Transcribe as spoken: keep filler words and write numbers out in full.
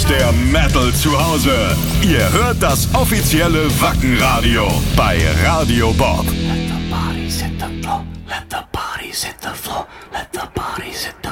der Metal zu Hause. Ihr hört das offizielle Wacken-Radio bei Radio Bob. Let the bodies hit the floor, let the bodies hit the floor, let the bodies hit the